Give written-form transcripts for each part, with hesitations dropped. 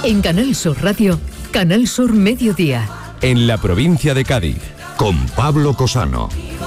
En Canal Sur Radio, Canal Sur Mediodía. En la provincia de Cádiz, con Pablo Cosano.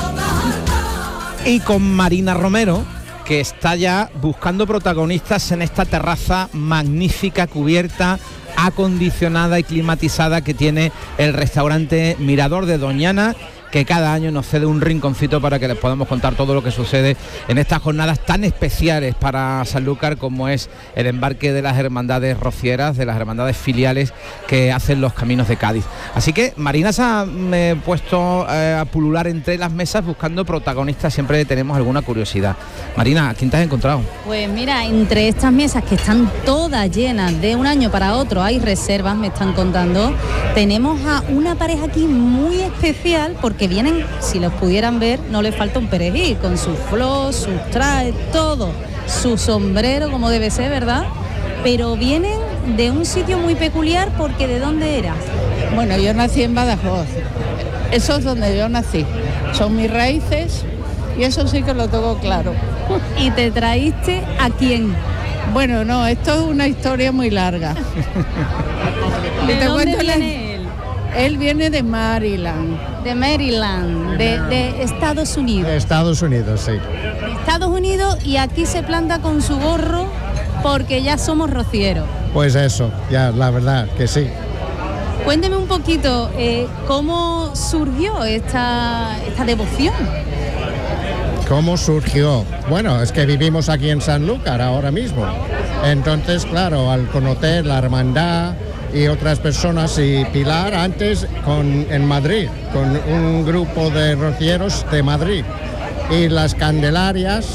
Y con Marina Romero, que está ya buscando protagonistas en esta terraza magnífica, cubierta, acondicionada y climatizada que tiene el restaurante Mirador de Doñana, que cada año nos cede un rinconcito para que les podamos contar todo lo que sucede en estas jornadas tan especiales para Sanlúcar, como es el embarque de las hermandades rocieras, de las hermandades filiales que hacen los caminos de Cádiz. Así que Marina se ha puesto a pulular entre las mesas buscando protagonistas. Siempre tenemos alguna curiosidad. Marina, ¿a quién te has encontrado? Pues mira, entre estas mesas que están todas llenas, de un año para otro hay reservas, me están contando, tenemos a una pareja aquí muy especial, porque vienen, si los pudieran ver, no les falta un perejil, con sus flor, sus trajes, todo, su sombrero como debe ser, ¿verdad? Pero vienen de un sitio muy peculiar, porque ¿de dónde eras? Bueno, yo nací en Badajoz, eso es donde yo nací, son mis raíces y eso sí que lo tengo claro. ¿Y te traíste a quién? Bueno, no, esto es una historia muy larga. ¿De dónde viene él? Él viene de Maryland. De Maryland, de Estados Unidos. De Estados Unidos, sí. De Estados Unidos, y aquí se planta con su gorro porque ya somos rocieros. Pues eso, ya, la verdad que sí. Cuénteme un poquito, ¿cómo surgió esta devoción? ¿Cómo surgió? Bueno, es que vivimos aquí en Sanlúcar ahora mismo. Entonces, claro, al conocer la hermandad y otras personas, y Pilar antes en Madrid, con un grupo de rocieros de Madrid, y las Candelarias,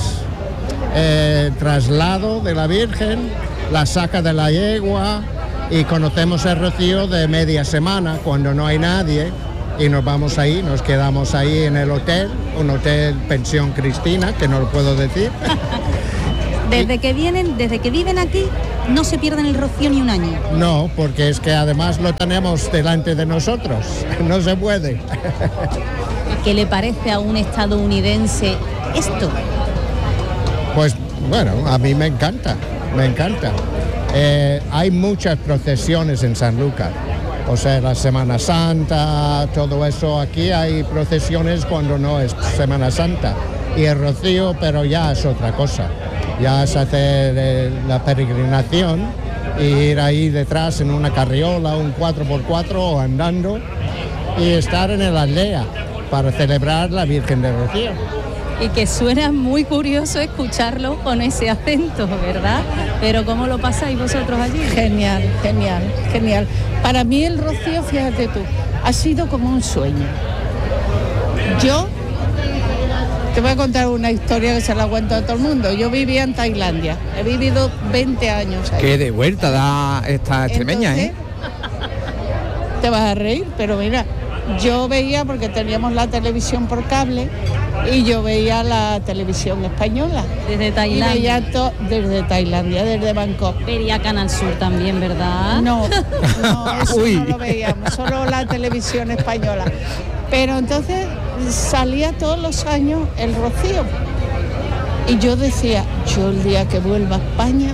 traslado de la Virgen, la saca de la yegua, y conocemos el rocío de media semana cuando no hay nadie, y nos vamos ahí, nos quedamos ahí en el hotel, un hotel Pensión Cristina, que no lo puedo decir. Desde que viven aquí, no se pierden el rocío ni un año. No, porque es que además lo tenemos delante de nosotros, no se puede. ¿Qué le parece a un estadounidense esto? Pues bueno, a mí me encanta, me encanta. Hay muchas procesiones en Sanlúcar, o sea, la Semana Santa, todo eso. Aquí hay procesiones cuando no es Semana Santa, y el rocío, pero ya es otra cosa. Ya es hacer la peregrinación y ir ahí detrás en una carriola, un 4x4 o andando, y estar en el aldea para celebrar la Virgen de Rocío. Y que suena muy curioso escucharlo con ese acento, ¿verdad? Pero ¿cómo lo pasáis vosotros allí? Genial, genial, genial. Para mí el rocío, fíjate tú, ha sido como un sueño. Yo te voy a contar una historia que se la cuento a todo el mundo. Yo vivía en Tailandia, he vivido 20 años ahí. Qué de vuelta da esta extremeña. Entonces, te vas a reír, pero mira, yo veía, porque teníamos la televisión por cable, y yo veía la televisión española. Desde Tailandia. Y veía desde Tailandia, desde Bangkok. Vería Canal Sur también, ¿verdad? No, eso no lo veíamos, solo la televisión española. Pero entonces salía todos los años el rocío. Y yo decía, yo el día que vuelva a España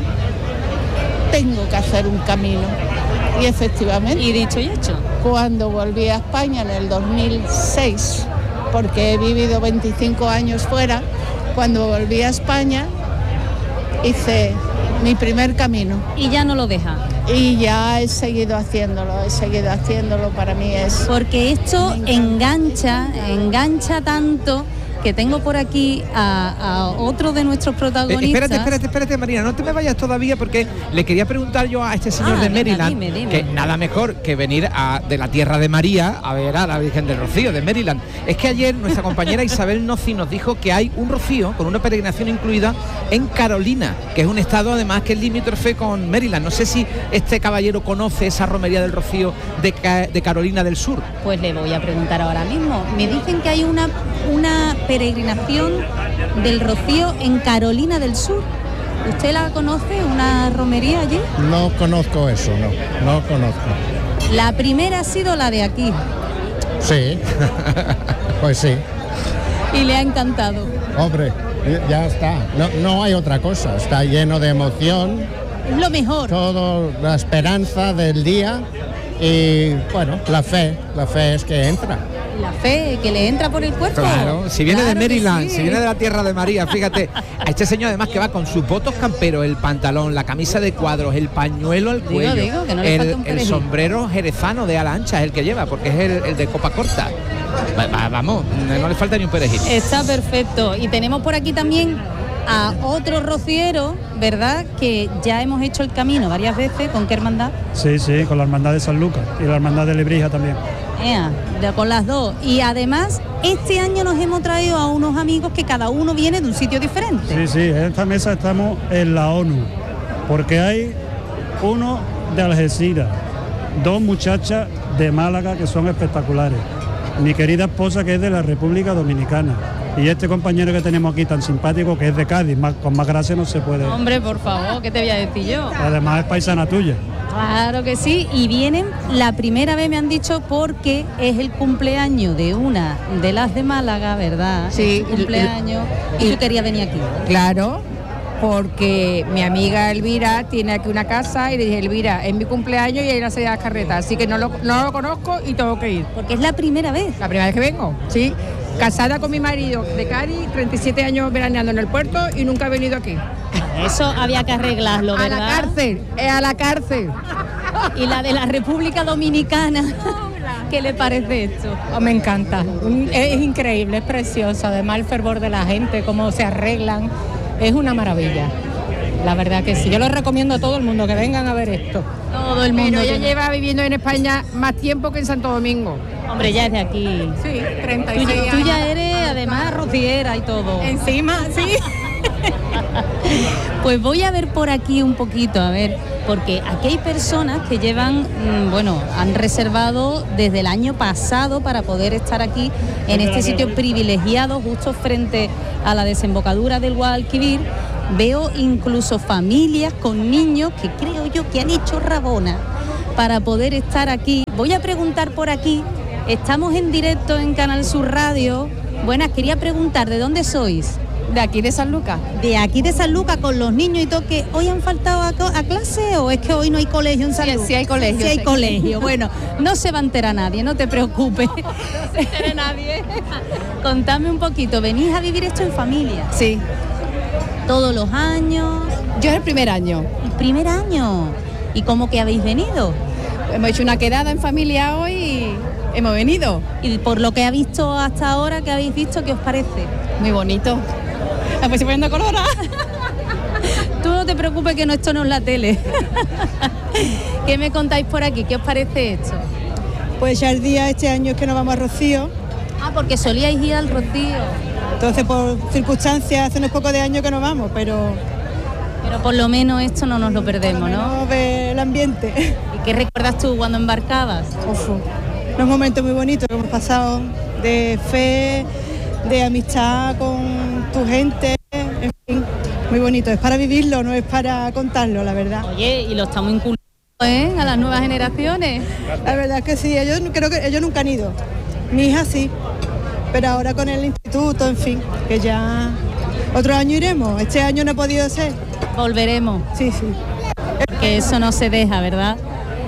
tengo que hacer un camino. Y efectivamente. Y dicho y hecho. Cuando volví a España en el 2006, porque he vivido 25 años fuera, cuando volví a España hice mi primer camino. Y ya no lo deja. Y ya he seguido haciéndolo, para mí es... Porque esto engancha tanto, que tengo por aquí a otro de nuestros protagonistas. Espérate, Marina, no te me vayas todavía, porque le quería preguntar yo a este señor de Maryland, dime. que nada mejor que venir de la tierra de María a ver a la Virgen del Rocío de Maryland. Es que ayer nuestra compañera Isabel Noci nos dijo que hay un rocío con una peregrinación incluida en Carolina, que es un estado además que es limítrofe con Maryland. No sé si este caballero conoce esa romería del Rocío de Carolina del Sur. Pues le voy a preguntar ahora mismo. Me dicen que hay una peregrinación del Rocío en Carolina del Sur. ¿Usted la conoce, una romería allí? No conozco eso, no conozco. La primera ha sido la de aquí. Sí, pues sí. Y le ha encantado. Hombre, ya está. No hay otra cosa. Está lleno de emoción Es lo mejor. Todo la esperanza del día y, bueno, la fe es que entra. La fe, que le entra por el cuerpo. Claro, si viene Claro de que Maryland, sí. si viene de la tierra de María, fíjate, a este señor además que va con sus votos camperos, el pantalón, la camisa de cuadros, el pañuelo al cuello, digo, que no le falta un el perejil. sombrero jerezano de ala ancha es el que lleva, porque es el de copa corta. Vamos, no le falta ni un perejil. Está perfecto. Y tenemos por aquí también a otro rociero, ¿verdad? Que ya hemos hecho el camino varias veces. ¿Con qué hermandad? Sí, la hermandad de San Lucas y la hermandad de Lebrija también. Con las dos. Y además, este año nos hemos traído a unos amigos que cada uno viene de un sitio diferente. Sí, en esta mesa estamos en la ONU, porque hay uno de Algeciras, dos muchachas de Málaga que son espectaculares, mi querida esposa que es de la República Dominicana, y este compañero que tenemos aquí tan simpático que es de Cádiz, con más gracia no se puede. Hombre, por favor, ¿qué te voy a decir yo? Además es paisana tuya. Claro que sí, y vienen la primera vez, me han dicho, porque es el cumpleaños de una de las de Málaga, ¿verdad? Sí, Es su cumpleaños, y tú querías venir aquí. Claro, porque mi amiga Elvira tiene aquí una casa y le dije, Elvira, es mi cumpleaños y hay una salida de carreta, así que no lo conozco y tengo que ir. Porque es la primera vez. La primera vez que vengo, sí. Casada con mi marido de Cádiz, 37 años veraneando en el puerto y nunca he venido aquí. Eso había que arreglarlo, ¿verdad? A la cárcel. Y la de la República Dominicana, ¿qué le parece esto? Oh, me encanta, es increíble, es precioso, además el fervor de la gente, cómo se arreglan, es una maravilla. La verdad que sí, yo lo recomiendo a todo el mundo que vengan a ver esto. Todo el mundo. Pero ella lleva viviendo en España más tiempo que en Santo Domingo. Hombre, ya es de aquí. Sí, 36 años. Tú ya eres, además, rociera y todo. Encima, sí. Pues voy a ver por aquí un poquito, a ver, porque aquí hay personas que llevan, han reservado desde el año pasado para poder estar aquí en este sitio privilegiado, justo frente a la desembocadura del Guadalquivir. Veo incluso familias con niños que creo yo que han hecho rabona para poder estar aquí. Voy a preguntar por aquí, estamos en directo en Canal Sur Radio. Buenas, quería preguntar, ¿de dónde sois? De aquí de San Lucas. De aquí de San Lucas, con los niños y todo, que hoy han faltado a clase o es que hoy no hay colegio en San Lucas. Sí hay colegio. Sí hay colegio. Bueno, no se va a enterar nadie, no te preocupes. No se entere nadie. Contadme un poquito, ¿venís a vivir esto en familia? Sí. ¿Todos los años? Yo es el primer año. ¿El primer año? ¿Y cómo que habéis venido? Hemos hecho una quedada en familia hoy y hemos venido. Y por lo que ha visto hasta ahora, ¿qué habéis visto? ¿Qué os parece? Muy bonito. Me estoy poniendo colorada. Tú no te preocupes que no, esto no es la tele. ¿Qué me contáis por aquí? ¿Qué os parece esto? Pues ya el día este año es que nos vamos a Rocío. Ah, porque solíais ir al Rocío. Entonces por circunstancias hace unos pocos de años que no vamos, pero por lo menos esto no nos lo perdemos, ¿no? Ver el ambiente. ¿Y qué recuerdas tú cuando embarcabas? Unos momentos muy bonitos que hemos pasado de fe, de amistad con tu gente, en fin, muy bonito. Es para vivirlo, no es para contarlo, la verdad. Oye, y lo estamos inculcando, a las nuevas generaciones. La verdad es que sí, creo que ellos nunca han ido. Mi hija sí, pero ahora con el instituto, en fin, que ya otro año iremos. Este año no ha podido ser. Volveremos. Sí. Que eso no se deja, ¿verdad?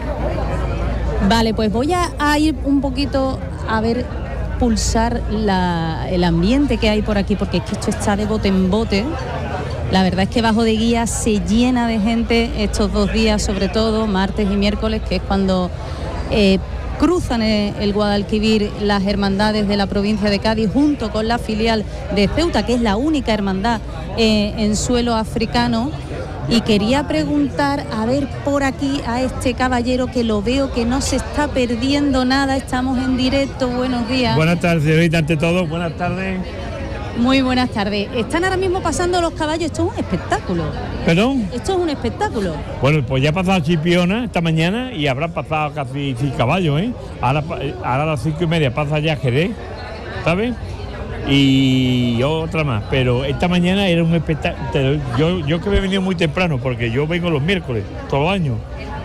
Vale, pues voy a ir un poquito a ver, pulsar el ambiente que hay por aquí, porque es que esto está de bote en bote. La verdad es que Bajo de Guía se llena de gente estos 2 días, sobre todo martes y miércoles, que es cuando cruzan el Guadalquivir las hermandades de la provincia de Cádiz junto con la filial de Ceuta, que es la única hermandad en suelo africano. Y quería preguntar, a ver por aquí a este caballero que lo veo que no se está perdiendo nada, estamos en directo, buenos días. Buenas tardes, señorita, ante todo, buenas tardes. Muy buenas tardes. Están ahora mismo pasando los caballos, esto es un espectáculo. ¿Perdón? Esto es un espectáculo. Bueno, pues ya ha pasado Chipiona esta mañana y habrá pasado casi 6 caballos, ¿eh? Ahora a las 5:30 pasa ya Jerez, ¿sabes? Y otra más, pero esta mañana era un espectáculo. Yo que he venido muy temprano, porque yo vengo los miércoles, todos los años.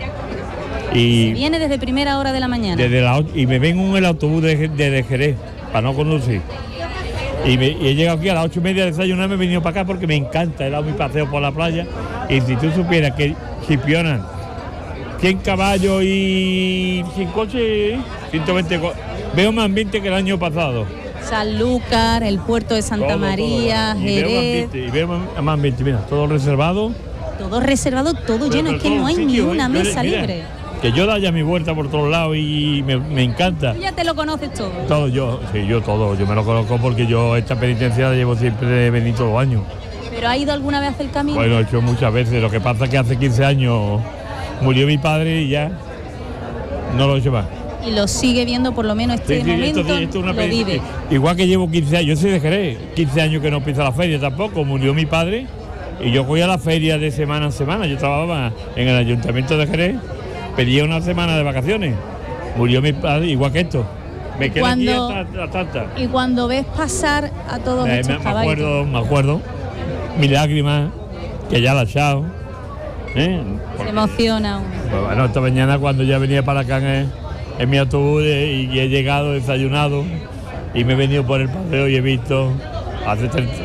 Y viene desde primera hora de la mañana. Y me vengo en el autobús de Jerez, para no conducir. Y he llegado aquí a las 8:30 a desayunar, me he venido para acá porque me encanta, he dado mi paseo por la playa. Y si tú supieras que Chipiona, 100 caballos y 100 coches, 120 veo más ambiente que el año pasado. Sanlúcar, el puerto de Santa María, Jerez. Y veo más ambiente, mira, todo reservado. Todo reservado, todo lleno, es que no hay ni una mesa libre. Que yo da ya mi vuelta por todos lados y me encanta. ¿Tú ya te lo conoces todo? Todo, yo me lo conozco porque yo esta penitencia la llevo siempre de venir todos los años. ¿Pero ha ido alguna vez el camino? Bueno, he hecho muchas veces, lo que pasa es que hace 15 años murió mi padre y ya no lo he hecho más. Y lo sigue viendo, por lo menos momento, esto es una lo vive. Igual que llevo 15 años, yo soy de Jerez, 15 años que no pisa la feria tampoco, murió mi padre y yo voy a la feria de semana en semana, yo trabajaba en el ayuntamiento de Jerez, pedía una semana de vacaciones, murió mi padre igual que esto, me quedé aquí hasta. Y cuando ves pasar a todos estos caballos. Me acuerdo, mi lágrima, que ya la he echado. Se emociona uno. Pues bueno, esta mañana cuando ya venía para acá en mi autobús y he llegado, desayunado y me he venido por el paseo y he visto hace 30.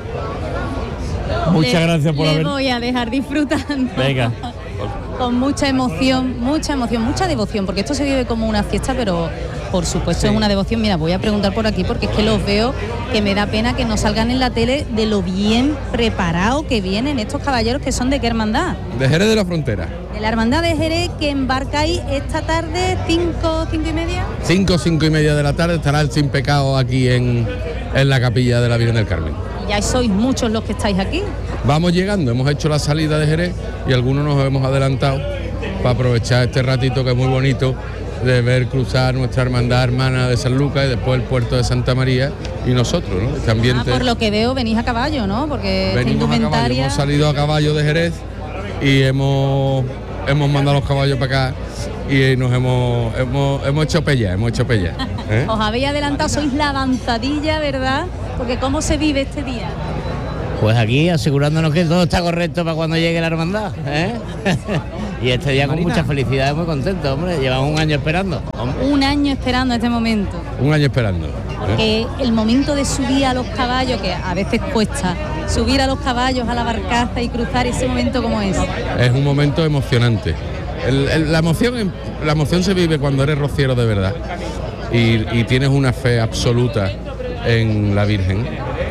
Muchas gracias por haber. Voy a dejar disfrutando. Venga. Con mucha emoción, mucha devoción, porque esto se vive como una fiesta, pero por supuesto es una devoción. Mira, voy a preguntar por aquí porque es que los veo, que me da pena que no salgan en la tele de lo bien preparado que vienen estos caballeros, que son de qué hermandad. De Jerez de la Frontera. De la hermandad de Jerez, que embarcáis esta tarde, 5 y media. 5 y media de la tarde estará el Sin Pecado aquí en la capilla de la Virgen del Carmen. Y ya sois muchos los que estáis aquí. Vamos llegando, hemos hecho la salida de Jerez y algunos nos hemos adelantado para aprovechar este ratito que es muy bonito de ver cruzar nuestra hermandad hermana de Sanlúcar y después el puerto de Santa María y nosotros, ¿no? Este ambiente. Por lo que veo venís a caballo, ¿no? Porque venimos a caballo, hemos salido a caballo de Jerez y hemos mandado los caballos para acá y nos hemos hecho pella, ¿eh? Os habéis adelantado, sois la avanzadilla, ¿verdad? Porque ¿cómo se vive este día? Pues aquí asegurándonos que todo está correcto para cuando llegue la hermandad, ¿eh? Y este día con mucha felicidad, muy contento, hombre. Llevamos un año esperando. Un año esperando este momento. Un año esperando. Porque el momento de subir a los caballos, que a veces cuesta, subir a los caballos a la barcaza y cruzar, ese momento, ¿cómo es? Es un momento emocionante. La emoción se vive cuando eres rociero de verdad y tienes una fe absoluta en la Virgen.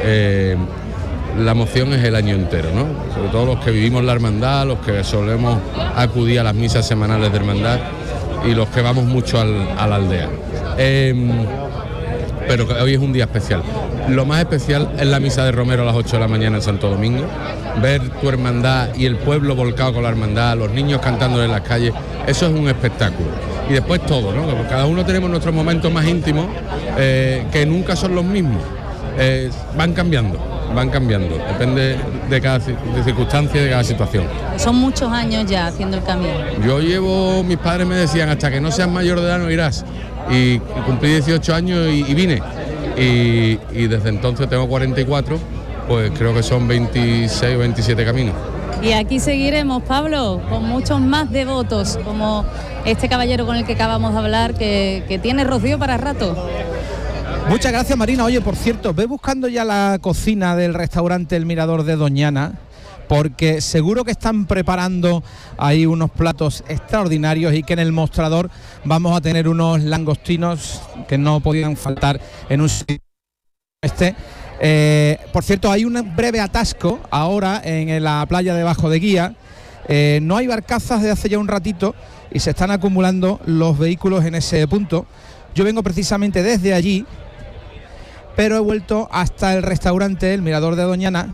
La emoción es el año entero, ¿no? Sobre todo los que vivimos la hermandad, los que solemos acudir a las misas semanales de hermandad y los que vamos mucho a la aldea. Pero hoy es un día especial. Lo más especial es la misa de Romero a las 8 de la mañana en Santo Domingo. Ver tu hermandad y el pueblo volcado con la hermandad, los niños cantando en las calles, eso es un espectáculo. Y después todo, ¿no? Cada uno tenemos nuestros momentos más íntimos que nunca son los mismos. Van cambiando, depende de circunstancias, de cada situación. Son muchos años ya haciendo el camino. Mis padres me decían, hasta que no seas mayor de edad no irás. Y cumplí 18 años y vine. Y desde entonces tengo 44, pues creo que son 26 o 27 caminos. Y aquí seguiremos, Pablo, con muchos más devotos, como este caballero con el que acabamos de hablar, que tiene rocío para rato. Muchas gracias, Marina. Oye, por cierto, ve buscando ya la cocina del restaurante El Mirador de Doñana, porque seguro que están preparando ahí unos platos extraordinarios y que en el mostrador vamos a tener unos langostinos que no podían faltar en un sitio este. Por cierto, hay un breve atasco ahora en la playa de Bajo de Guía. No hay barcazas desde hace ya un ratito y se están acumulando los vehículos en ese punto. Yo vengo precisamente desde allí, pero he vuelto hasta el restaurante El Mirador de Doñana.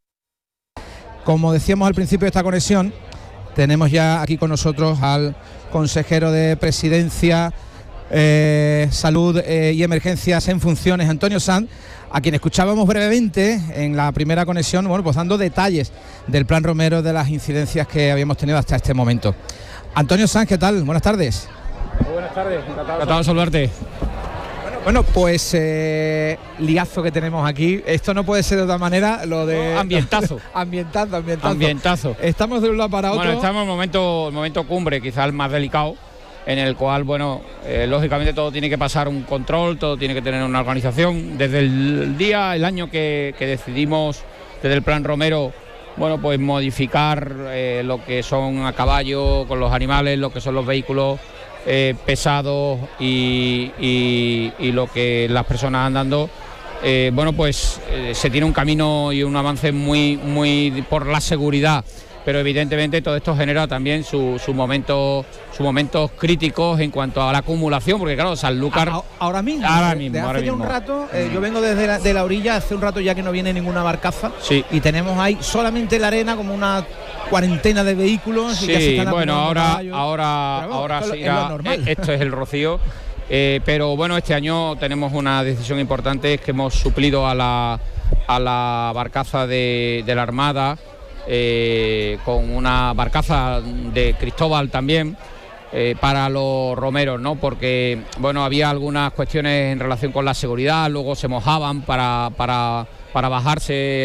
Como decíamos al principio de esta conexión, tenemos ya aquí con nosotros al consejero de Presidencia, Salud y Emergencias en funciones, Antonio Sanz, a quien escuchábamos brevemente en la primera conexión, bueno, pues dando detalles del plan Romero, de las incidencias que habíamos tenido hasta este momento. Antonio Sanz, ¿qué tal? Buenas tardes. Muy buenas tardes, encantado de saludarte. Bueno, pues liazo que tenemos aquí. Esto no puede ser de otra manera, lo de... Ambientazo. Ambientazo. Estamos de un lado para otro. Bueno, estamos en el momento cumbre, quizás el más delicado, en el cual, bueno, lógicamente todo tiene que pasar un control, todo tiene que tener una organización. Desde el año que decidimos, desde el plan Romero, bueno, pues modificar lo que son a caballo con los animales, lo que son los vehículos pesados y lo que las personas andando. Bueno, pues se tiene un camino y un avance muy por la seguridad, pero evidentemente todo esto genera también sus momentos críticos en cuanto a la acumulación, porque claro, Sanlúcar ahora mismo ya un rato, yo vengo desde la orilla, hace un rato ya que no viene ninguna barcaza, sí, y tenemos ahí solamente la arena como una cuarentena de vehículos, sí, y que se están bueno, caballos. ahora esto se irá, esto es el rocío. Pero bueno, este año tenemos una decisión importante, es que hemos suplido a la barcaza de la Armada con una barcaza de Cristóbal también para los romeros, ¿no? Porque bueno, había algunas cuestiones en relación con la seguridad, luego se mojaban para bajarse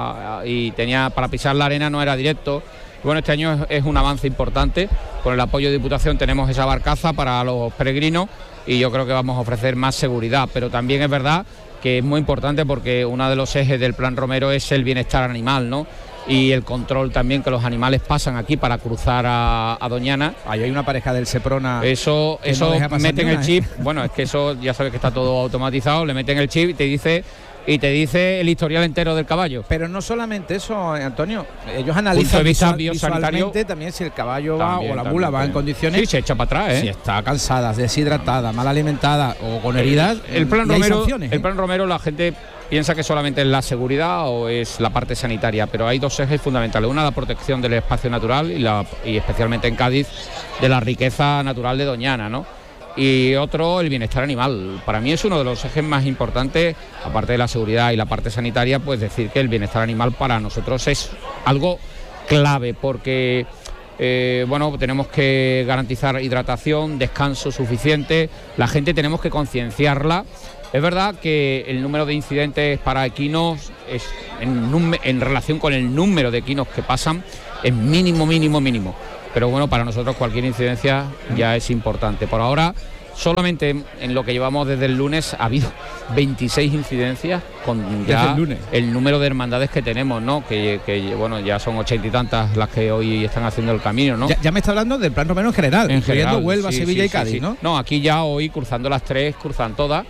y para pisar la arena no era directo. Bueno, este año es un avance importante, con el apoyo de Diputación tenemos esa barcaza para los peregrinos y yo creo que vamos a ofrecer más seguridad, pero también es verdad que es muy importante porque uno de los ejes del Plan Romero es el bienestar animal, ¿no? Y el control también, que los animales pasan aquí para cruzar a Doñana. Ahí hay una pareja del Seprona. Eso no meten el chip, bueno, es que eso ya sabes que está todo automatizado, le meten el chip y te dice el historial entero del caballo. Pero no solamente eso, Antonio, ellos analizan visualmente también si el caballo va o la mula va en condiciones. Sí, se echa para atrás, si está cansada, deshidratada, mal alimentada o con heridas. El Plan Romero, la gente piensa que solamente es la seguridad o es la parte sanitaria, pero hay dos ejes fundamentales. Una, la protección del espacio natural y especialmente en Cádiz, de la riqueza natural de Doñana, ¿no? Y otro, el bienestar animal. Para mí es uno de los ejes más importantes, aparte de la seguridad y la parte sanitaria, pues decir que el bienestar animal para nosotros es algo clave, porque bueno, tenemos que garantizar hidratación, descanso suficiente, la gente tenemos que concienciarla. Es verdad que el número de incidentes para equinos es en relación con el número de equinos que pasan es mínimo. Pero bueno, para nosotros cualquier incidencia ya es importante. Por ahora, solamente en lo que llevamos desde el lunes ha habido 26 incidencias con ya el número de hermandades que tenemos, ¿no? Que bueno, ya son 80 y tantas las que hoy están haciendo el camino, ¿no? Ya me está hablando del Plan Romero en general, incluyendo Huelva, Sevilla y Cádiz, ¿no? No, aquí ya hoy cruzando las tres, cruzan todas,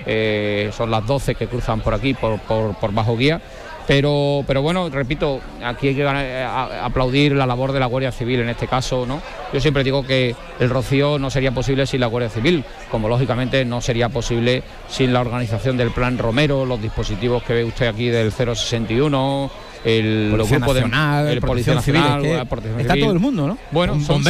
son las 12 que cruzan por aquí, por bajo guía. Pero bueno, repito, aquí hay que aplaudir la labor de la Guardia Civil en este caso, ¿no? Yo siempre digo que el rocío no sería posible sin la Guardia Civil, como lógicamente no sería posible sin la organización del Plan Romero, los dispositivos que ve usted aquí del 061, el Policía Nacional, el Policía Nacional, está todo el mundo, ¿no? Bueno, son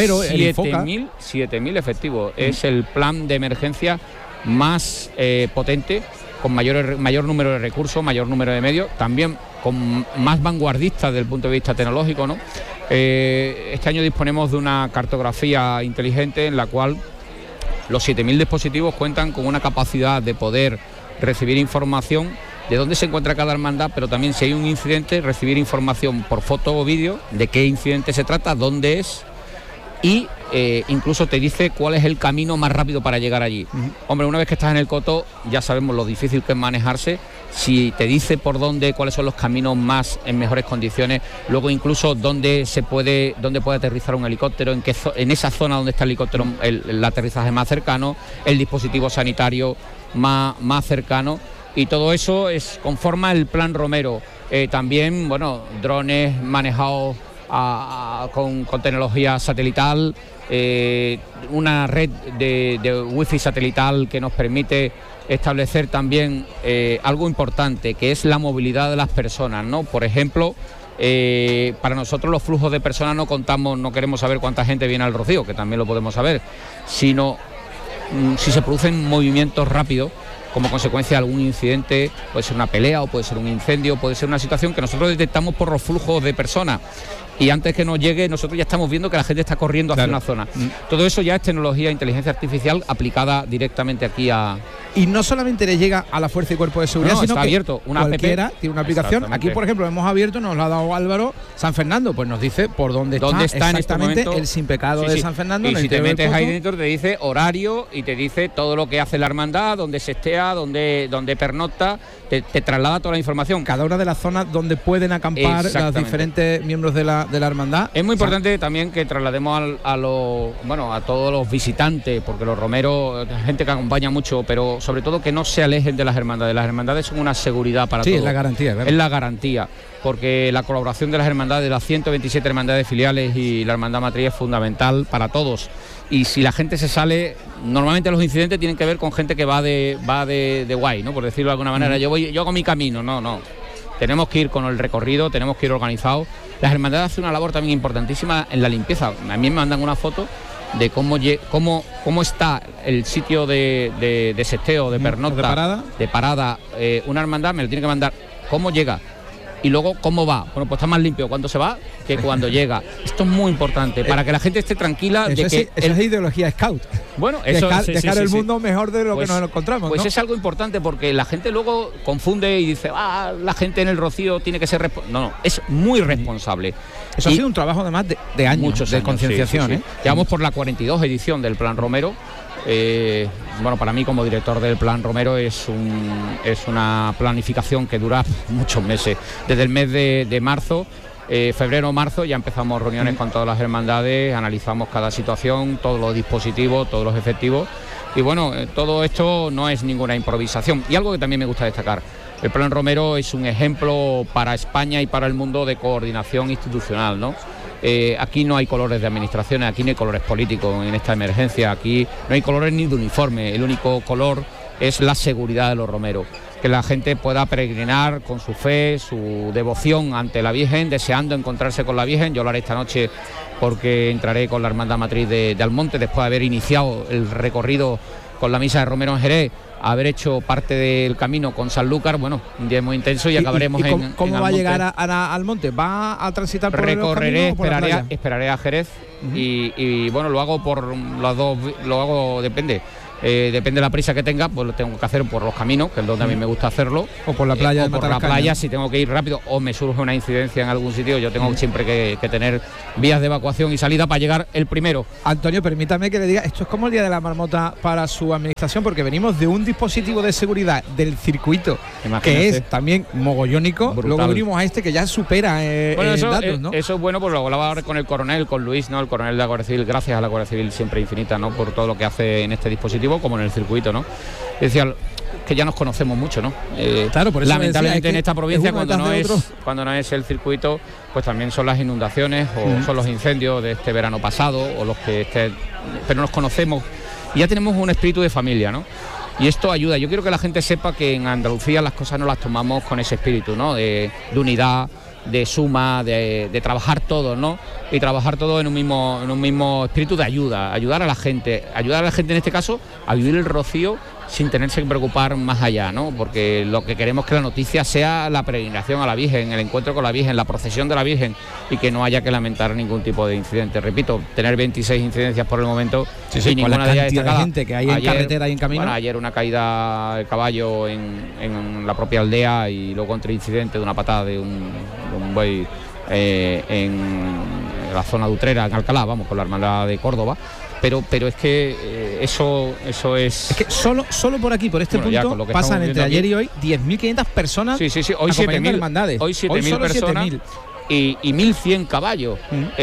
7.000 efectivos. Es el plan de emergencia más potente, con mayor número de recursos, mayor número de medios, también con más vanguardista desde el punto de vista tecnológico, ¿no? Este año disponemos de una cartografía inteligente en la cual los 7.000 dispositivos cuentan con una capacidad de poder recibir información de dónde se encuentra cada hermandad, pero también si hay un incidente, recibir información por foto o vídeo de qué incidente se trata, dónde es, y incluso te dice cuál es el camino más rápido para llegar allí. Hombre, una vez que estás en el coto ya sabemos lo difícil que es manejarse. Si te dice por dónde, cuáles son los caminos más en mejores condiciones, luego incluso dónde puede aterrizar un helicóptero, en esa zona donde está el helicóptero el aterrizaje más cercano, el dispositivo sanitario más cercano, y todo eso conforma el Plan Romero. También, bueno, drones manejados con tecnología satelital, una red de wifi satelital que nos permite establecer también algo importante, que es la movilidad de las personas, ¿no? Por ejemplo, para nosotros los flujos de personas no queremos saber cuánta gente viene al Rocío, que también lo podemos saber, sino si se producen movimientos rápidos como consecuencia de algún incidente, puede ser una pelea o puede ser un incendio, puede ser una situación que nosotros detectamos por los flujos de personas. y antes que nos llegue nosotros ya estamos viendo que la gente está corriendo hacia una zona. Todo eso ya es tecnología, inteligencia artificial aplicada directamente aquí a... Y no solamente le llega a la Fuerza y Cuerpo de Seguridad, sino está que abierto una cualquiera app. tiene una aplicación. Aquí, por ejemplo, hemos abierto, nos lo ha dado Álvaro, San Fernando, pues nos dice por dónde está en este momento el sin pecado de San Fernando. Y si te metes ahí dentro te dice horario y te dice todo lo que hace la hermandad, dónde se estea, dónde pernocta, te traslada toda la información. Cada una de las zonas donde pueden acampar los diferentes miembros de la hermandad. Es muy importante también que traslademos a todos los visitantes, porque los romeros, gente que acompaña mucho, pero sobre todo que no se alejen de las hermandades. Las hermandades son una seguridad para todos. Sí, es la garantía. Es la garantía, porque la colaboración de las hermandades, de las 127 hermandades filiales y la hermandad matriz es fundamental para todos. Y si la gente se sale, normalmente los incidentes tienen que ver con gente que va de guay, ¿no? Por decirlo de alguna manera. Yo hago mi camino, no. Tenemos que ir con el recorrido, tenemos que ir organizados. Las hermandades hacen una labor también importantísima en la limpieza. A mí me mandan una foto de cómo está el sitio de sesteo, de pernocta, de parada. Una hermandad me lo tiene que mandar cómo llega y luego cómo va. Bueno, pues está más limpio cuando se va que cuando llega. Esto es muy importante para que la gente esté tranquila de que... Eso es ideología scout. Bueno, eso dejar el mundo mejor de lo que nos encontramos. Pues ¿no? Es algo importante porque la gente luego confunde y dice, la gente en el Rocío tiene que ser no, es muy responsable. Eso ha sido un trabajo además de años, muchos de años, concienciación. Llevamos por la 42 edición del Plan Romero. Para mí como director del Plan Romero es una planificación que dura muchos meses. Desde el mes de marzo, febrero o marzo, ya empezamos reuniones con todas las hermandades, analizamos cada situación, todos los dispositivos, todos los efectivos. Y bueno, todo esto no es ninguna improvisación. Y algo que también me gusta destacar, el Plan Romero es un ejemplo para España y para el mundo de coordinación institucional, ¿no? Aquí no hay colores de administraciones, aquí no hay colores políticos en esta emergencia, aquí no hay colores ni de uniforme, el único color es la seguridad de los romeros, que la gente pueda peregrinar con su fe, su devoción ante la Virgen, deseando encontrarse con la Virgen. Yo lo haré esta noche porque entraré con la Hermandad Matriz de Almonte, después de haber iniciado el recorrido con la misa de Romero en Jerez, haber hecho parte del camino con Sanlúcar. Bueno, un día muy intenso y acabaremos ¿Cómo va a llegar a Almonte? ¿Va a transitar por recorreré, el camino esperaré a Jerez y bueno, lo hago por las dos, depende de la prisa que tenga, pues lo tengo que hacer por los caminos, que es donde a mí me gusta hacerlo, o por la playa, o por la playa, si tengo que ir rápido o me surge una incidencia en algún sitio, yo tengo siempre que tener vías de evacuación y salida para llegar el primero. Antonio, permítame que le diga, esto es como el Día de la Marmota para su administración, porque venimos de un dispositivo de seguridad del circuito, que es también mogollónico, brutal. Luego venimos a este que ya supera datos, ¿no? Eso es bueno, pues lo hablaba con el coronel, con Luis, ¿no? El coronel de la Guardia Civil, gracias a la Guardia Civil siempre infinita, ¿no? Por todo lo que hace en este dispositivo, como en el circuito, ¿no? Decía que ya nos conocemos mucho, ¿no? Claro, por eso lamentablemente en esta provincia cuando no es el circuito, pues también son las inundaciones o son los incendios de este verano pasado o los que pero nos conocemos y ya tenemos un espíritu de familia, ¿no? Y esto ayuda. Yo quiero que la gente sepa que en Andalucía las cosas no las tomamos con ese espíritu, ¿no? De unidad, de suma, de trabajar todos, ¿no? Y trabajar todos en un mismo espíritu de ayudar a la gente en este caso a vivir el Rocío sin tenerse que preocupar más allá, ¿no? Porque lo que queremos es que la noticia sea la peregrinación a la Virgen, el encuentro con la Virgen, la procesión de la Virgen y que no haya que lamentar ningún tipo de incidente. Repito, tener 26 incidencias por el momento y ninguna de ellas destacada. De gente que hay en carretera y en camino. Bueno, ayer una caída de caballo en la propia aldea y luego entre incidente de una patada de un buey en la zona de Utrera, en Alcalá, vamos, con la hermandad de Córdoba. Pero es que eso es... Es que solo por aquí, por este punto, pasan entre ayer y hoy 10.500 personas. Sí, hoy 7.000 hermandades. Hoy 7.000 personas 7.000. Y 1.100 caballos.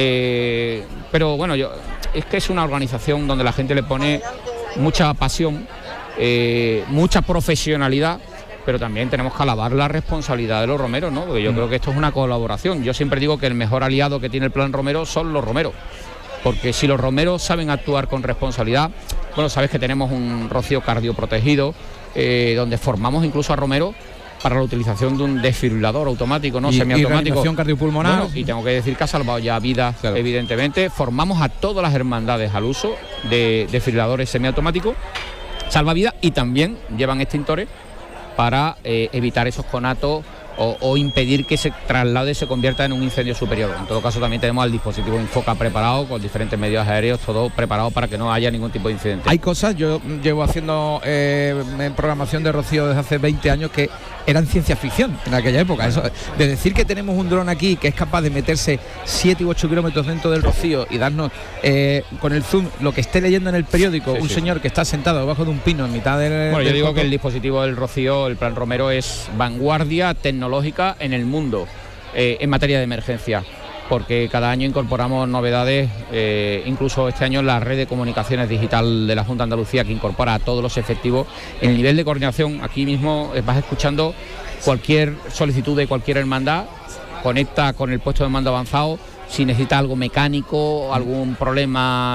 Pero bueno, es que es una organización donde la gente le pone mucha pasión, mucha profesionalidad, pero también tenemos que alabar la responsabilidad de los romeros, ¿no? Porque yo creo que esto es una colaboración. Yo siempre digo que el mejor aliado que tiene el Plan Romero son los romeros. Porque si los romeros saben actuar con responsabilidad, bueno, sabes que tenemos un Rocío cardioprotegido, donde formamos incluso a romeros para la utilización de un desfibrilador automático, ¿no? Semiautomático. Y cardiopulmonar. Bueno, y tengo que decir que ha salvado ya vidas, claro. Evidentemente. Formamos a todas las hermandades al uso de desfibriladores semiautomáticos, salva vidas y también llevan extintores para evitar esos conatos o impedir que ese traslado se convierta en un incendio superior. En todo caso, también tenemos al dispositivo Infoca preparado con diferentes medios aéreos, todo preparado para que no haya ningún tipo de incidente. Hay cosas, yo llevo haciendo en programación de Rocío desde hace 20 años que eran ciencia ficción en aquella época. Eso de decir que tenemos un dron aquí que es capaz de meterse 7 u 8 kilómetros dentro del Rocío y darnos con el zoom lo que esté leyendo en el periódico señor que está sentado debajo de un pino en mitad del... Bueno, yo digo que el dispositivo del Rocío, el Plan Romero, es vanguardia tecnológica en el mundo en materia de emergencia, porque cada año incorporamos novedades, incluso este año la red de comunicaciones digital de la Junta de Andalucía, que incorpora a todos los efectivos. El nivel de coordinación, aquí mismo vas escuchando cualquier solicitud de cualquier hermandad, conecta con el puesto de mando avanzado. Si necesita algo mecánico, algún problema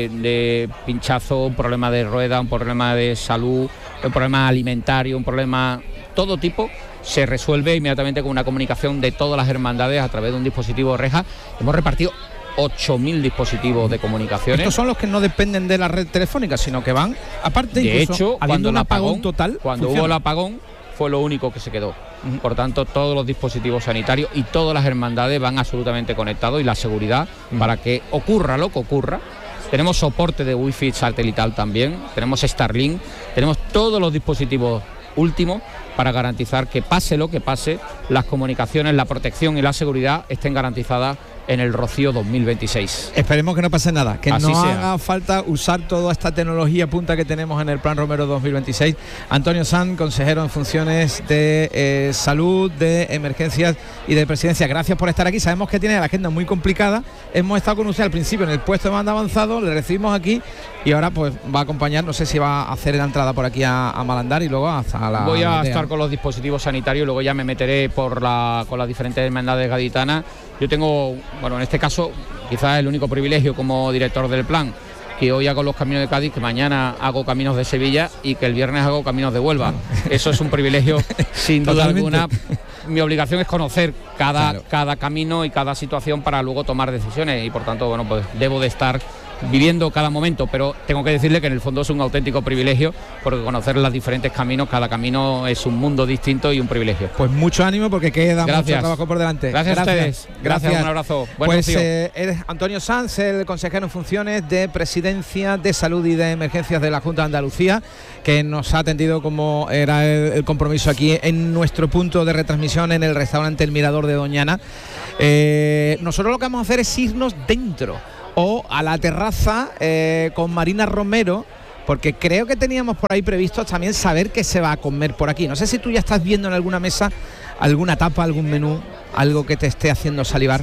de pinchazo, un problema de rueda, un problema de salud, un problema alimentario, un problema todo tipo, se resuelve inmediatamente con una comunicación de todas las hermandades a través de un dispositivo reja. Hemos repartido 8.000 dispositivos de comunicaciones. Estos son los que no dependen de la red telefónica, sino que van, aparte, de hecho, cuando el apagón total, cuando hubo el apagón, fue lo único que se quedó. Por tanto, todos los dispositivos sanitarios y todas las hermandades van absolutamente conectados, y la seguridad para que ocurra lo que ocurra. Tenemos soporte de wifi satelital también, tenemos Starlink, tenemos todos los dispositivos últimos para garantizar que pase lo que pase, las comunicaciones, la protección y la seguridad estén garantizadas en el Rocío 2026. Esperemos que no pase nada, que así no sea. haga falta usar toda esta tecnología punta que tenemos en el Plan Romero 2026. Antonio Sanz, consejero en funciones de salud, de emergencias y de presidencia, gracias por estar aquí. Sabemos que tiene la agenda muy complicada. Hemos estado con usted al principio en el puesto de mando avanzado, le recibimos aquí y ahora pues va a acompañar, no sé si va a hacer la entrada por aquí a Malandar y luego hasta la... Voy a estar con los dispositivos sanitarios y luego ya me meteré con las diferentes hermandades gaditanas. Yo tengo, bueno, en este caso, quizás el único privilegio como director del plan, que hoy hago los caminos de Cádiz, que mañana hago caminos de Sevilla y que el viernes hago caminos de Huelva. Eso es un privilegio sin duda alguna. Mi obligación es conocer cada camino y cada situación para luego tomar decisiones, y por tanto, bueno, pues debo de estar viviendo cada momento, pero tengo que decirle que en el fondo es un auténtico privilegio, porque conocer los diferentes caminos, cada camino es un mundo distinto y un privilegio. Pues mucho ánimo, porque queda mucho trabajo por delante. Gracias a ustedes. Gracias, un abrazo. Buen pues eres Antonio Sanz, el consejero en funciones de Presidencia de Salud y de Emergencias de la Junta de Andalucía, que nos ha atendido como era el compromiso aquí en nuestro punto de retransmisión en el restaurante El Mirador de Doñana. Nosotros lo que vamos a hacer es irnos dentro o a la terraza con Marina Romero, porque creo que teníamos por ahí previsto también saber qué se va a comer por aquí. No sé si tú ya estás viendo en alguna mesa alguna tapa, algún menú, algo que te esté haciendo salivar.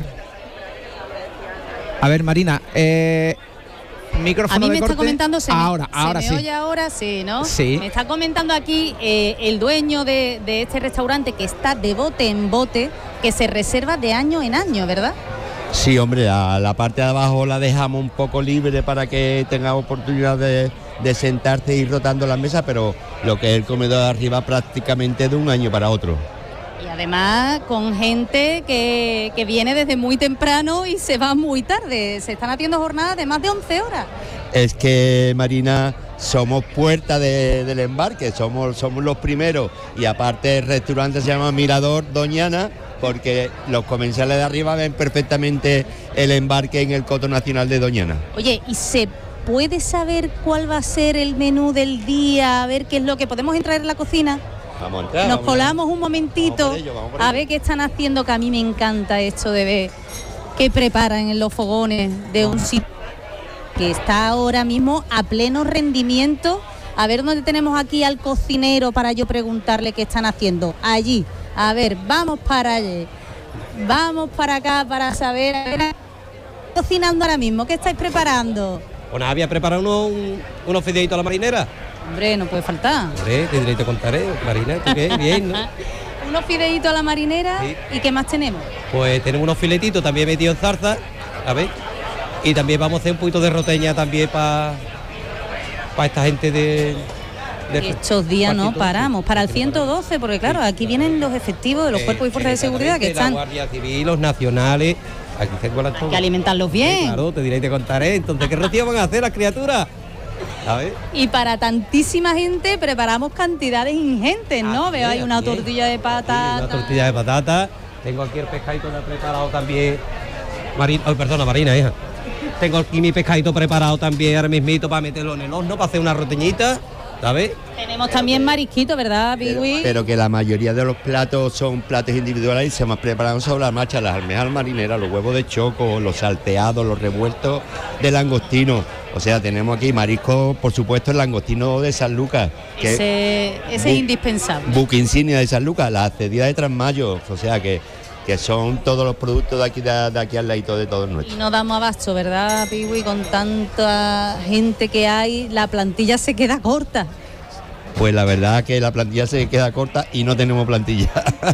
A ver, Marina, micrófono. A mí de me corte. Está comentando, ahora se me oye ahora, sí, ¿no? Sí. Me está comentando aquí el dueño de este restaurante, que está de bote en bote, que se reserva de año en año, ¿verdad? Sí, hombre, a la parte de abajo la dejamos un poco libre para que tenga oportunidad de sentarse e ir rotando las mesas, pero lo que es el comedor de arriba prácticamente de un año para otro. Y además con gente que viene desde muy temprano y se va muy tarde. Se están haciendo jornadas de más de 11 horas. Es que, Marina, somos puerta del embarque, somos los primeros, y aparte el restaurante se llama Mirador Doñana, porque los comensales de arriba ven perfectamente el embarque en el Coto Nacional de Doñana. Oye, ¿y se puede saber cuál va a ser el menú del día? A ver qué es lo que podemos entrar en la cocina. Vamos a entrar. Nos colamos un momentito vamos por ello. A ver qué están haciendo, que a mí me encanta esto de ver qué preparan en los fogones de un sitio que está ahora mismo a pleno rendimiento. A ver dónde tenemos aquí al cocinero para yo preguntarle qué están haciendo. Allí. A ver, vamos para allí. Vamos para acá para saber. A ver, cocinando ahora mismo, ¿qué estáis preparando? Bueno, había preparado unos fideitos a la marinera. Hombre, no puede faltar. Hombre, te contaré, Marina, ¿tú qué? Bien, ¿no? Unos fideitos a la marinera, sí. ¿Y qué más tenemos? Pues tenemos unos filetitos también metidos en zarza, a ver, y también vamos a hacer un poquito de roteña también para esta gente de estos días no paramos, para el 112, porque claro, aquí vienen los efectivos de los cuerpos y fuerzas de seguridad que están... La Guardia Civil, los nacionales, aquí se cuelan todos. Hay que alimentarlos bien. Sí, claro, te diré y te contaré. Entonces, ¿qué rocío van a hacer las criaturas? ¿sabes? Y para tantísima gente preparamos cantidades ingentes, ¿no? Veo ahí una tortilla de patata. Una tortilla de patata. Tengo aquí el pescadito preparado también. Marina, hija. Tengo aquí mi pescadito preparado también ahora mismito para meterlo en el horno, para hacer una roteñita, ¿sabes? Tenemos también marisquito, ¿verdad, Pigui? Pero que la mayoría de los platos son platos individuales y se más preparan sobre la marcha, las almejas marineras, los huevos de choco, los salteados, los revueltos de langostino. O sea, tenemos aquí marisco, por supuesto, el langostino de San Lucas. Ese es indispensable. Buque insignia de San Lucas, la cedida de Trasmayo, o sea que son todos los productos de aquí al ladito de todos nuestros. Y no damos abasto, ¿verdad, Pigui? Con tanta gente que hay, la plantilla se queda corta. Pues la verdad que la plantilla se queda corta y no tenemos plantilla.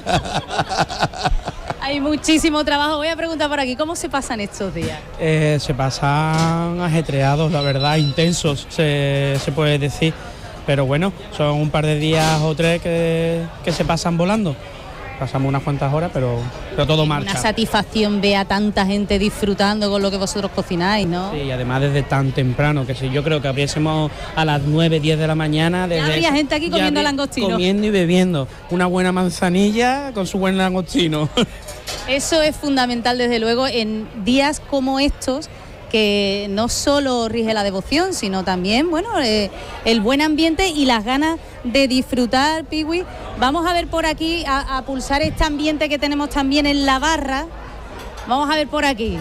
Hay muchísimo trabajo. Voy a preguntar por aquí, ¿cómo se pasan estos días? Se pasan ajetreados, la verdad, intensos, se puede decir. Pero bueno, son un par de días o tres que se pasan volando. Pasamos unas cuantas horas, pero todo marcha. Una satisfacción ver a tanta gente disfrutando con lo que vosotros cocináis, ¿no? Sí, y además desde tan temprano, que si yo creo que abriésemos a las 9, 10 de la mañana... Ya habría gente aquí comiendo langostino. Comiendo y bebiendo. Una buena manzanilla con su buen langostino. Eso es fundamental, desde luego, en días como estos, que no solo rige la devoción, sino también, bueno, el buen ambiente y las ganas de disfrutar, Pigui. Vamos a ver por aquí, a pulsar este ambiente que tenemos también en la barra. Vamos a ver por aquí.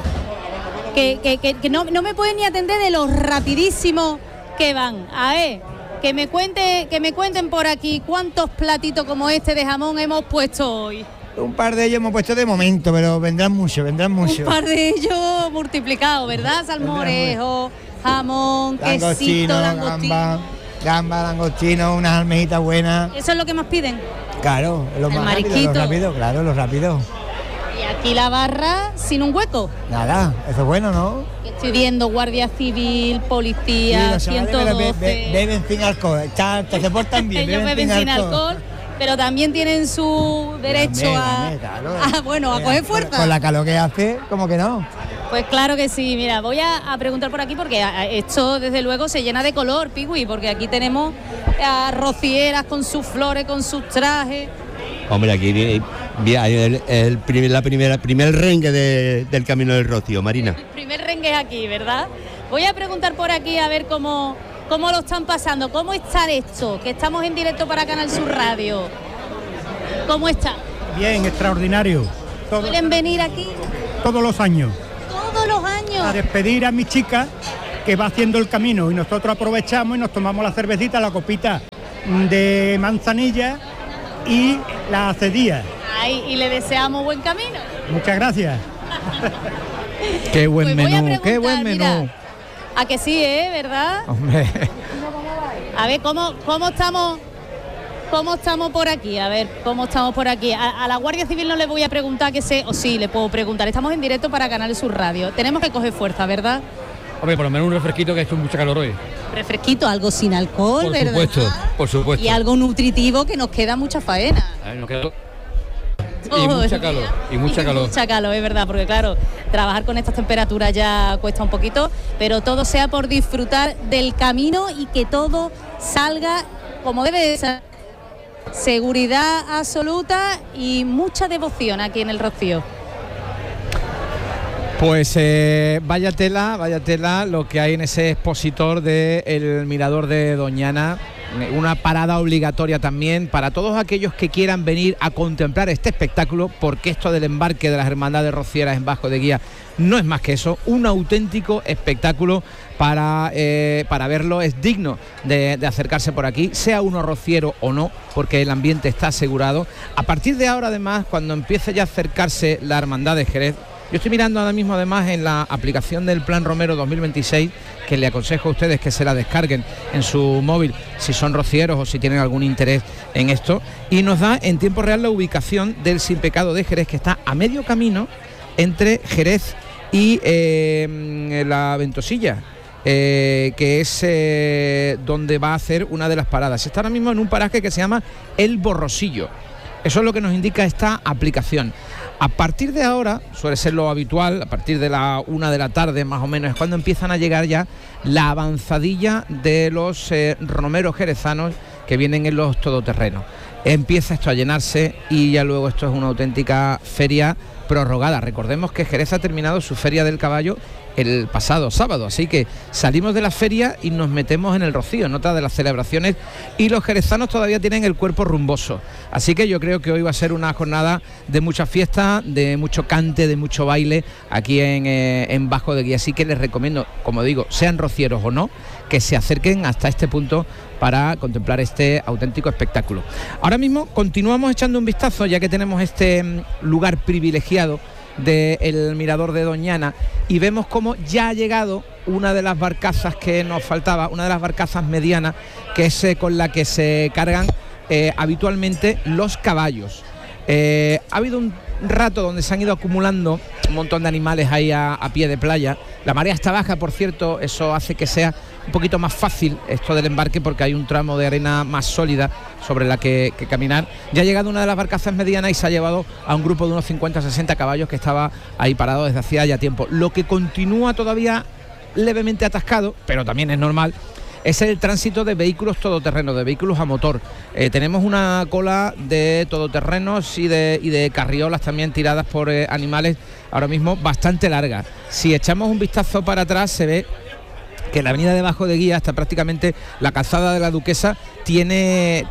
Que no me pueden ni atender de lo rapidísimo que van. A ver, que me cuenten por aquí cuántos platitos como este de jamón hemos puesto hoy. Un par de ellos hemos puesto de momento, pero vendrán mucho. Un par de ellos multiplicados, ¿verdad? Salmorejo, jamón, quesito, langostino. Gamba, langostino, unas almejitas buenas. ¿Eso es lo que más piden? Claro, los más rápidos, los rápidos. Y aquí la barra sin un hueco. Nada, eso es bueno, ¿no? Estoy viendo Guardia Civil, Policía, sí, 112... Beben sin alcohol, se portan bien. Ellos beben sin alcohol, pero también tienen su derecho a coger fuerza. Con la calor que hace, ¿cómo que no? Pues claro que sí. Mira, voy a preguntar por aquí porque esto desde luego se llena de color, Pigui, porque aquí tenemos a rocieras con sus flores, con sus trajes. Hombre, aquí el primer rengue del Camino del Rocío, Marina. El primer rengue es aquí, ¿verdad? Voy a preguntar por aquí a ver cómo lo están pasando, cómo está esto, que estamos en directo para Canal Sur Radio. ¿Cómo está? Bien, extraordinario. ¿Suelen venir aquí? Todos los años. Todos los años. A despedir a mi chica que va haciendo el camino y nosotros aprovechamos y nos tomamos la cervecita, la copita de manzanilla y la acedía. Ay, y le deseamos buen camino. Muchas gracias. Qué buen menú, qué buen menú. Mira, a que sí, ¿verdad? Hombre. A ver, ¿cómo estamos por aquí? A ver, ¿cómo estamos por aquí? A la Guardia Civil no le voy a preguntar que sé, o sí, le puedo preguntar. Estamos en directo para Canal Sur Radio. Tenemos que coger fuerza, ¿verdad? Hombre, por lo menos un refresquito que ha hecho mucha calor hoy. Refresquito, algo sin alcohol, ¿verdad? Por supuesto. Y algo nutritivo, que nos queda mucha faena. Nos queda... Y mucha calor, Mucha calor, es verdad, porque claro, trabajar con estas temperaturas ya cuesta un poquito, pero todo sea por disfrutar del camino y que todo salga como debe de ser. Seguridad absoluta y mucha devoción aquí en el Rocío. Pues vaya tela lo que hay en ese expositor del Mirador de Doñana. Una parada obligatoria también para todos aquellos que quieran venir a contemplar este espectáculo, porque esto del embarque de las hermandades rocieras en Vasco de Guía no es más que eso, un auténtico espectáculo para verlo. Es digno de acercarse por aquí, sea uno rociero o no, porque el ambiente está asegurado. A partir de ahora, además, cuando empiece ya a acercarse la Hermandad de Jerez, yo estoy mirando ahora mismo además en la aplicación del Plan Romero 2026, que le aconsejo a ustedes que se la descarguen en su móvil si son rocieros o si tienen algún interés en esto, y nos da en tiempo real la ubicación del Sin Pecado de Jerez, que está a medio camino entre Jerez y la Ventosilla, que es donde va a hacer una de las paradas. Está ahora mismo en un paraje que se llama El Borrosillo. Eso es lo que nos indica esta aplicación. A partir de ahora, suele ser lo habitual, a partir de la 1 de la tarde más o menos, es cuando empiezan a llegar ya la avanzadilla de los romeros jerezanos que vienen en los todoterrenos. Empieza esto a llenarse y ya luego esto es una auténtica feria prorrogada. Recordemos que Jerez ha terminado su feria del caballo el pasado sábado, así que salimos de la feria y nos metemos en el Rocío, en otra de las celebraciones, y los jerezanos todavía tienen el cuerpo rumboso, así que yo creo que hoy va a ser una jornada de mucha fiesta, de mucho cante, de mucho baile aquí en Bajo de Guía, así que les recomiendo, como digo, sean rocieros o no, que se acerquen hasta este punto para contemplar este auténtico espectáculo. Ahora mismo continuamos echando un vistazo, ya que tenemos este lugar privilegiado del mirador de Doñana, y vemos cómo ya ha llegado una de las barcazas que nos faltaba, una de las barcazas medianas, que es con la que se cargan habitualmente los caballos. Ha habido un rato donde se han ido acumulando un montón de animales ahí a pie de playa. La marea está baja, por cierto, eso hace que sea un poquito más fácil esto del embarque, porque hay un tramo de arena más sólida sobre la que caminar. Ya ha llegado una de las barcazas medianas y se ha llevado a un grupo de unos 50-60 caballos que estaba ahí parado desde hacía ya tiempo. Lo que continúa todavía levemente atascado, pero también es normal, es el tránsito de vehículos todoterrenos, de vehículos a motor. Tenemos una cola de todoterrenos y de carriolas también tiradas por animales ahora mismo bastante larga. Si echamos un vistazo para atrás se ve que la avenida de Bajo de Guía, hasta prácticamente la calzada de la Duquesa, tiene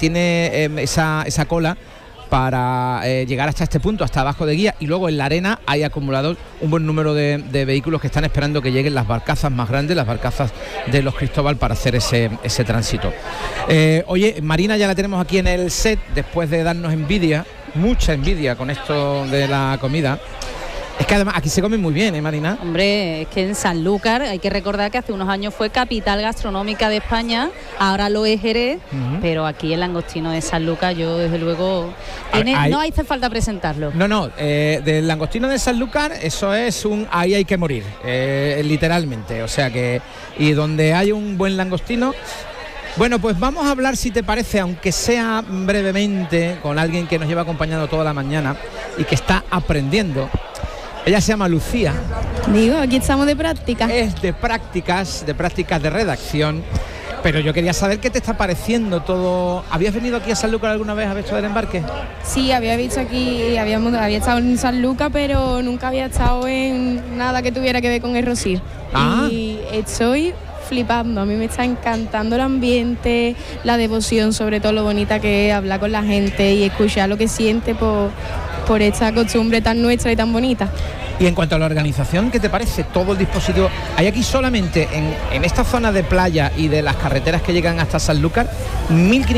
esa cola para llegar hasta este punto, hasta Bajo de Guía, y luego en la arena hay acumulados un buen número de vehículos que están esperando que lleguen las barcazas más grandes, las barcazas de los Cristóbal, para hacer ese tránsito. Oye, Marina ya la tenemos aquí en el set, después de darnos envidia, mucha envidia con esto de la comida. Es que además aquí se come muy bien, Marina. Hombre, es que en Sanlúcar hay que recordar que hace unos años fue capital gastronómica de España, ahora lo es Jerez, pero aquí el langostino de Sanlúcar, yo desde luego no hace falta presentarlo. No, del langostino de Sanlúcar, eso es ahí hay que morir, literalmente, o sea que, y donde hay un buen langostino. Bueno, pues vamos a hablar, si te parece, aunque sea brevemente, con alguien que nos lleva acompañando toda la mañana y que está aprendiendo. Ella se llama Lucía. Digo, aquí estamos de práctica. Es de prácticas de redacción. Pero yo quería saber qué te está pareciendo todo. ¿Habías venido aquí a Sanlúcar alguna vez a ver esto del embarque? Sí, había visto aquí, había estado en Sanlúcar, pero nunca había estado en nada que tuviera que ver con el Rocío. Y estoy flipando, a mí me está encantando el ambiente, la devoción, sobre todo lo bonita que es hablar con la gente y escuchar lo que siente por esta costumbre tan nuestra y tan bonita. Y en cuanto a la organización, ¿qué te parece? Todo el dispositivo. Hay aquí solamente en esta zona de playa y de las carreteras que llegan hasta Sanlúcar 1.500